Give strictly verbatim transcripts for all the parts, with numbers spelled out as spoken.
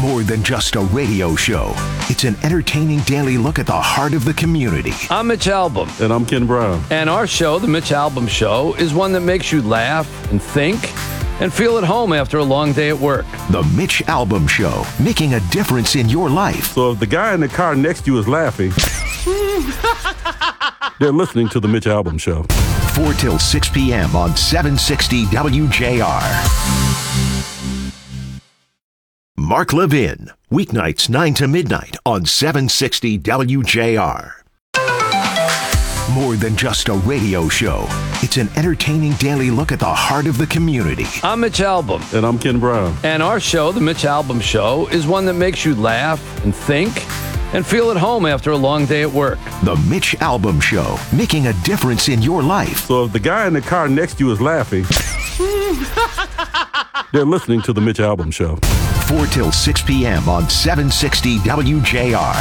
More than just a radio show, it's an entertaining daily look at the heart of the community. I'm Mitch Albom. And I'm Ken Brown. And our show, The Mitch Albom Show, is one that makes you laugh and think and feel at home after a long day at work. The Mitch Albom Show, making a difference in your life. So if the guy in the car next to you is laughing, they're listening to The Mitch Albom Show. four till six p.m. on seven sixty W J R. Mark Levin, weeknights nine to midnight on seven sixty W J R. More than just a radio show, it's an entertaining daily look at the heart of the community. I'm Mitch Albom. And I'm Ken Brown. And our show, The Mitch Albom Show, is one that makes you laugh and think and feel at home after a long day at work. The Mitch Albom Show, making a difference in your life. So if the guy in the car next to you is laughing, they're listening to The Mitch Albom Show. four till six p.m. on seven sixty W J R.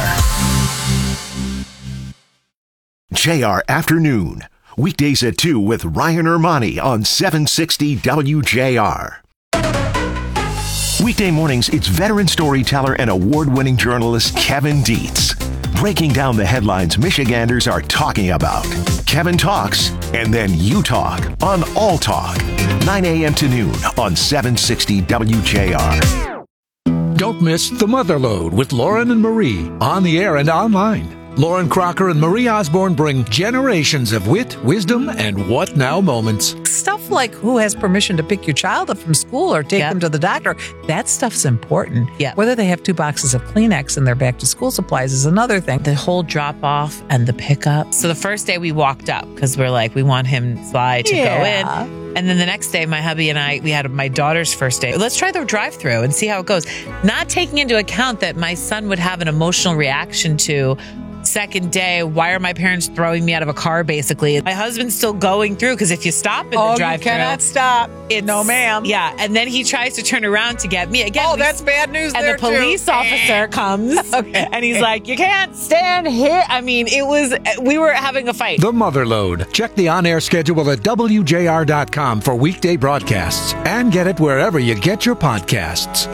J R Afternoon, weekdays at two with Ryan Ermani on seven sixty W J R. Weekday mornings, it's veteran storyteller and award-winning journalist Kevin Dietz, breaking down the headlines Michiganders are talking about. Kevin talks, and then you talk on All Talk, nine a.m. to noon on seven sixty W J R. Don't miss The Motherlode with Lauren and Marie, on the air and online. Lauren Crocker and Marie Osborne bring generations of wit, wisdom, and what now moments. Stuff like who has permission to pick your child up from school or take Yep. them to the doctor. That stuff's important. Yep. Whether they have two boxes of Kleenex in their back to school supplies is another thing. The whole drop off and the pickup. So the first day we walked up because we're like, we want him Sly to Yeah. go in. And then the next day, my hubby and I, we had my daughter's first day. Let's try the drive through and see how it goes. Not taking into account that my son would have an emotional reaction to second day, why are my parents throwing me out of a car, basically? My husband's still going through because if you stop in the Oh, you drive-thru, cannot stop. it's, No, ma'am. Yeah, and then he tries to turn around to get me again. Oh, we- that's bad news and there, the police too. officer comes Okay. and he's like, you can't stand here. I mean, it was, we were having a fight. The Motherlode. Check the on-air schedule at W J R dot com for weekday broadcasts and get it wherever you get your podcasts.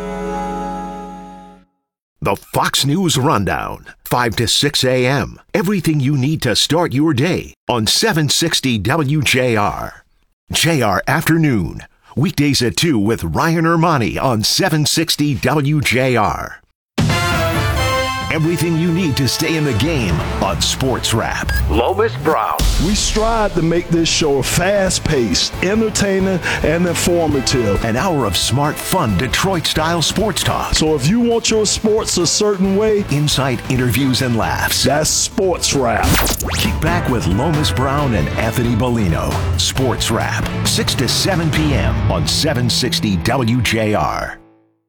The Fox News Rundown, five to six a.m. Everything you need to start your day on seven sixty W J R. J R Afternoon, weekdays at two with Ryan Ermani on seven sixty W J R. Everything you need to stay in the game on Sports Wrap. Lomas Brown. We strive to make this show fast-paced, entertaining, and informative. An hour of smart, fun, Detroit-style sports talk. So if you want your sports a certain way, Insight, interviews, and laughs. that's Sports Wrap. Kick back with Lomas Brown and Anthony Bellino. Sports Wrap, six to seven p.m. on seven sixty W J R.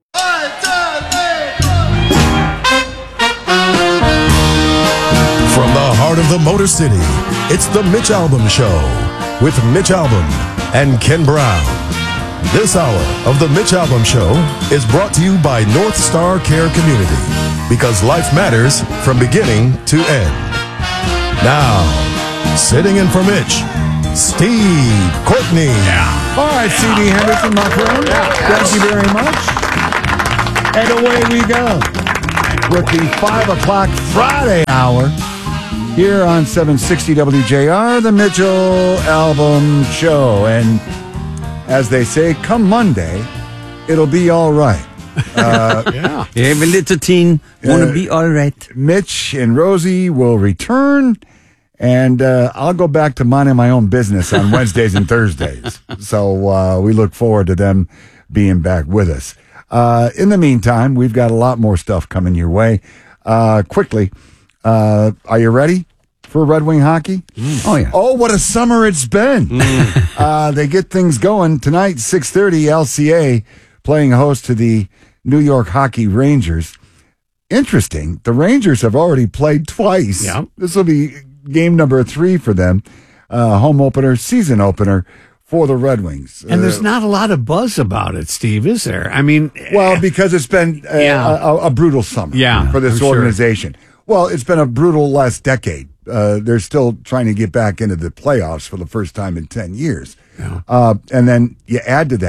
From the heart of the Motor City, it's the Mitch Albom Show with Mitch Albom and Ken Brown. This hour of the Mitch Albom Show is brought to you by North Star Care Community, because life matters from beginning to end. Now, sitting in for Mitch, Steve Courtney. All right, C D Henderson, my friend. Thank you very much. And away we go with the five o'clock Friday hour here on seven sixty W J R, the Mitchell Albom Show. And as they say, come Monday, it'll be all right. Uh, yeah. Every little teen want to uh, be all right. Mitch and Rosie will return, and uh, I'll go back to minding my own business on Wednesdays and Thursdays. So uh, we look forward to them being back with us. Uh, in the meantime, we've got a lot more stuff coming your way. Uh, quickly, uh, are you ready for Red Wing hockey? Mm. Oh, yeah. Oh, what a summer it's been. Mm. uh, they get things going tonight, six thirty, L C A playing host to the New York Hockey Rangers. Interesting. The Rangers have already played twice. Yeah. This will be game number three for them. Uh, home opener, season opener for the Red Wings. And there's Uh, not a lot of buzz about it, Steve, is there? I mean, Well, because it's been uh, Yeah. a, a brutal summer Yeah, for this I'm sure. organization. Well, it's been a brutal last decade. Uh, they're still trying to get back into the playoffs for the first time in ten years. Yeah. Uh, and then you add to that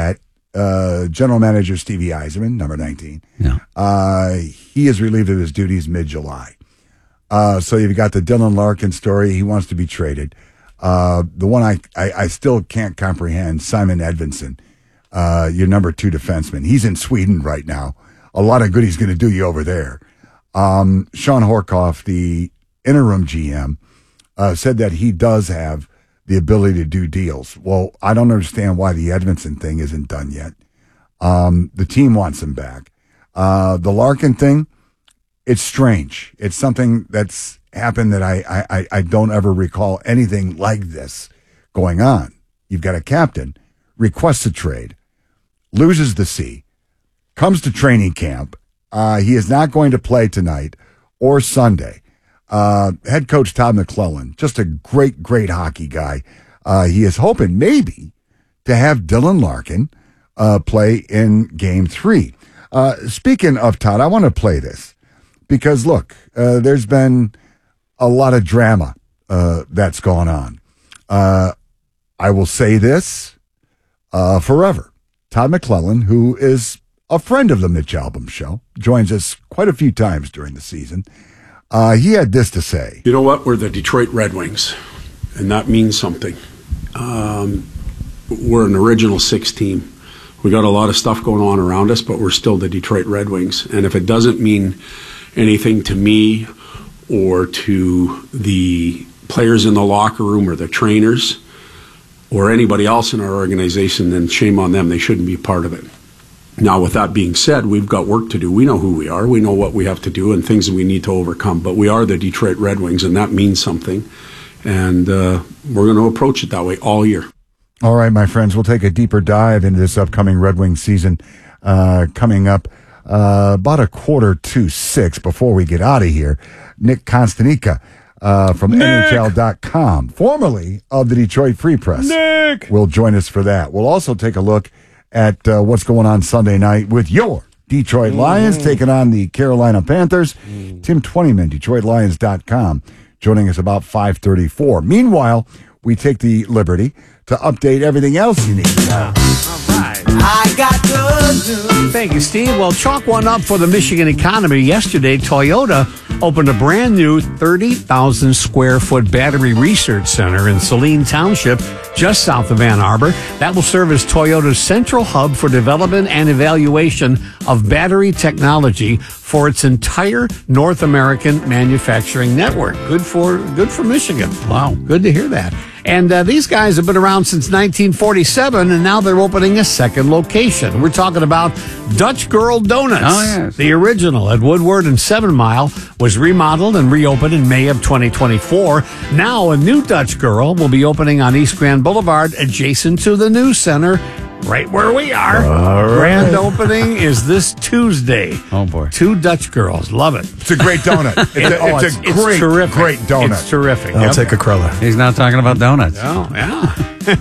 uh, general manager Stevie Eiserman, number nineteen. Yeah. Uh, he is relieved of his duties mid-July. Uh, so you've got the Dylan Larkin story. He wants to be traded. Uh, the one I, I, I still can't comprehend, Simon Edvinsson, uh, your number two defenseman. He's in Sweden right now. A lot of good he's going to do you over there. Um, Sean Horkoff, the interim G M, uh, said that he does have the ability to do deals. Well, I don't understand why the Edvinsson thing isn't done yet. Um, the team wants him back. Uh, the Larkin thing, it's strange. It's something that's happened that I, I, I don't ever recall anything like this going on. You've got a captain, requests a trade, loses the C, comes to training camp. Uh, he is not going to play tonight or Sunday. Uh, head coach Todd McClellan, just a great, great hockey guy. Uh, he is hoping maybe to have Dylan Larkin uh, play in game three. Uh, speaking of Todd, I want to play this because, look, uh, there's been a lot of drama uh, that's gone on. Uh, I will say this uh, forever. Todd McClellan, who is a friend of the Mitch Albom Show, joins us quite a few times during the season. Uh, he had this to say. You know what? We're the Detroit Red Wings, and that means something. Um, we're an original six team. We got a lot of stuff going on around us, but we're still the Detroit Red Wings. And if it doesn't mean anything to me or to the players in the locker room or the trainers or anybody else in our organization, then shame on them. They shouldn't be part of it. Now, with that being said, we've got work to do. We know who we are. We know what we have to do and things that we need to overcome. But we are the Detroit Red Wings, and that means something. And uh, we're going to approach it that way all year. All right, my friends, we'll take a deeper dive into this upcoming Red Wings season uh, coming up uh, about a quarter to six. Before we get out of here, Nick Constanica uh, from Nick. N H L dot com, formerly of the Detroit Free Press, Nick. will join us for that. We'll also take a look at uh, what's going on Sunday night with your Detroit Lions mm. taking on the Carolina Panthers. Mm. Tim Twentyman, Detroit Lions dot com, joining us about five thirty-four. Meanwhile, we take the liberty to update everything else you need to know. All right. I got good news. Thank you, Steve. Well, chalk one up for the Michigan economy. Yesterday, Toyota opened a brand new thirty thousand square foot battery research center in Saline Township, just south of Ann Arbor. That will serve as Toyota's central hub for development and evaluation of battery technology for its entire North American manufacturing network. Good for good for Michigan. Wow, good to hear that. And uh, these guys have been around since nineteen forty-seven, and now they're opening a second location. We're talking about Dutch Girl Donuts. Oh, yes. The original at Woodward and Seven Mile was remodeled and reopened in May of twenty twenty-four. Now a new Dutch Girl will be opening on East Grand Boulevard adjacent to the news center, right where we are. All right. Grand opening is this Tuesday. Oh, boy. Two Dutch girls. Love it. It's a great donut. It's, a, Oh, it's, it's- a it's great, terrific. great donut. It's terrific. I'll Yep. take a cruller. He's not talking about donuts. Oh, yeah.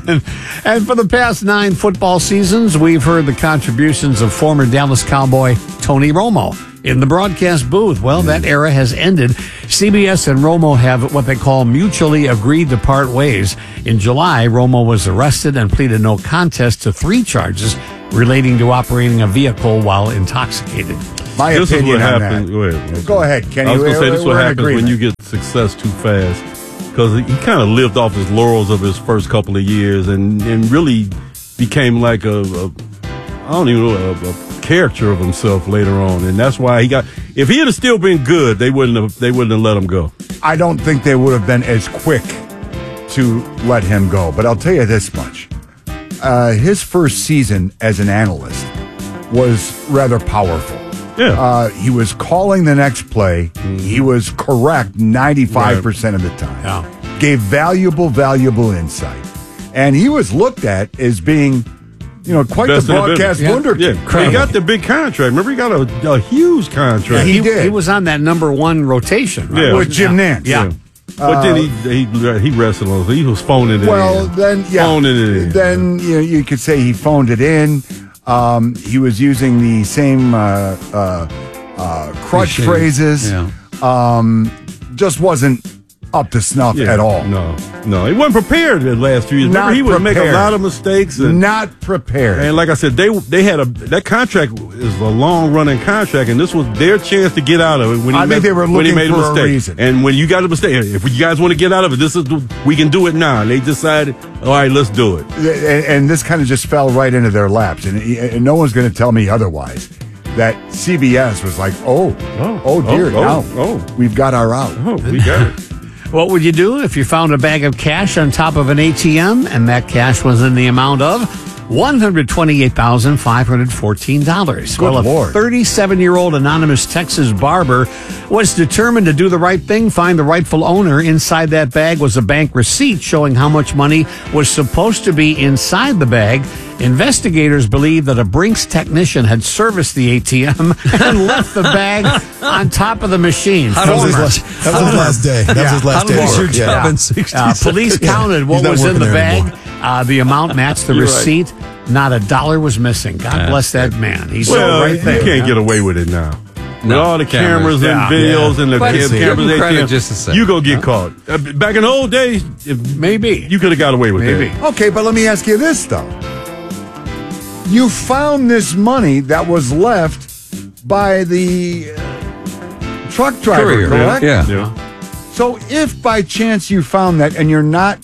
And for the past nine football seasons, we've heard the contributions of former Dallas Cowboy Tony Romo in the broadcast booth. Well, that era has ended. C B S and Romo have what they call mutually agreed to part ways. In July, Romo was arrested and pleaded no contest to three charges relating to operating a vehicle while intoxicated. My this opinion is what on happens. that. Go ahead. Go ahead, Kenny. I was going to say We're- this is what we're in happens when agreement. you get success too fast, because he kind of lived off his laurels of his first couple of years, and, and really became like a, a I don't even know a, a character of himself later on, and that's why he got. If he had still been good, they wouldn't have. They wouldn't have let him go. I don't think they would have been as quick to let him go. But I'll tell you this much. Uh, his first season as an analyst was rather powerful. Yeah. Uh, he was calling the next play. He was correct ninety-five percent of the time. Yeah. Gave valuable, valuable insight. And he was looked at as being, you know, quite Best the in the broadcast business. wonder. Yeah, he got the big contract. Remember, he got a, a huge contract. He did. He was on that number one rotation, right? Yeah. With Jim Nantz. Yeah. But then he he he wrestled on. So he was phoning it Well, in. then, yeah. Phoning it in. Then you know, you could say he phoned it in. Um, he was using the same uh, uh, uh, crutch Cliche. phrases. Yeah. Um, just wasn't up to snuff Yeah, at all. No, no. He wasn't prepared the last few years. Not Remember, he would make a prepared. lot of mistakes. And, Not prepared. And like I said, they they had a that contract is a long running contract, and this was their chance to get out of it. When he I think made, they were when he looking made for a a mistake. reason. And when you got a mistake, if you guys want to get out of it, this is we can do it now. And they decided, all right, let's do it. and, and this kind of just fell right into their laps, and, and no one's going to tell me otherwise. That C B S was like, oh, Oh, oh dear, oh, now oh. we've got our out. Oh, we got it. What would you do if you found a bag of cash on top of an A T M and that cash was in the amount of one hundred twenty-eight thousand five hundred fourteen dollars? Good Well, Lord. a thirty-seven-year-old anonymous Texas barber was determined to do the right thing, find the rightful owner. Inside that bag was a bank receipt showing how much money was supposed to be inside the bag. Investigators believe that a Brinks technician had serviced the A T M and left the bag on top of the machine. That was his last, that was his last day. That was his last day. lose at your work. job Yeah. in sixty Uh, seconds. police counted what He's not was in working the there bag. anymore. Uh, the amount matched the You're right. receipt. Not a dollar was missing. God bless that man. He's Well, so right you there. can't get away with it now. With No, all the cameras. cameras, and Yeah. videos Yeah. and the But cam- give him cameras, credit A T M, just a second. you go get caught. Uh, back in the old days, if, Maybe. you could have got away with Maybe. that. Okay, but let me ask you this, though. You found this money that was left by the uh, truck driver, Courier, correct? yeah. Yeah. So if by chance you found that and you're not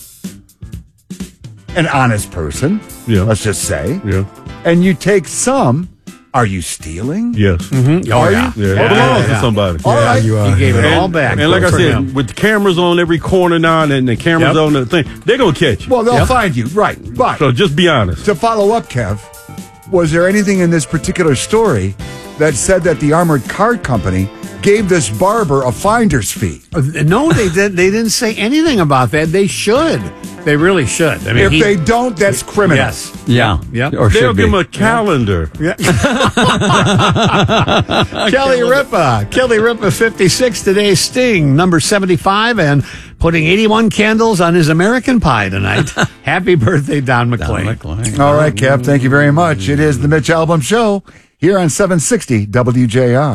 an honest person, Yeah. let's just say, Yeah. and you take some, are you stealing? Yes. Mhm. Oh, Are yeah. you? Yeah. It Yeah, belongs yeah, to yeah. somebody. All right. you are. He gave it And, all back. and like I for said, him. with the cameras on every corner now and the cameras Yep. on the thing, they're going to catch you. Well, they'll Yep. find you, right. But So just be honest. to follow up, Kev, was there anything in this particular story that said that the Armored Car Company gave this barber a finder's fee? Uh, No, they didn't. They didn't say anything about that. They should. They really should. I mean, If he- they don't, that's criminal. yes, Yeah. Yep. Or They'll should give be. them a calendar. Kelly Ripa, Kelly Ripa, fifty-six. Today's Sting, number seventy-five, and putting eighty-one candles on his American Pie tonight. Happy birthday, Don McClain. Don McClain. All right, Kev, thank you very much. It is the Mitch Albom Show here on seven sixty W J R.